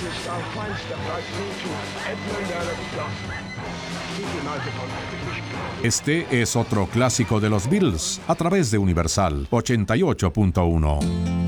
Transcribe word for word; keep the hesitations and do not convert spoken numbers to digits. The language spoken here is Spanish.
ist auf feinster Platin zu Edmund Earl of Duff. Este es otro clásico de los Beatles a través de Universal ochenta y ocho punto uno.